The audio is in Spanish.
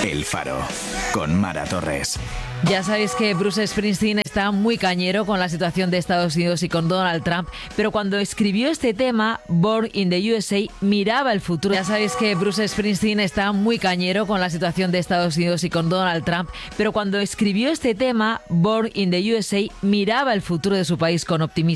El Faro, con Mara Torres. Ya sabéis que Bruce Springsteen está muy cañero con la situación de Estados Unidos y con Donald Trump, pero cuando escribió este tema, Born in the USA, miraba el futuro. Ya sabéis que Bruce Springsteen está muy cañero con la situación de Estados Unidos y con Donald Trump, pero cuando escribió este tema, Born in the USA, miraba el futuro de su país con optimismo.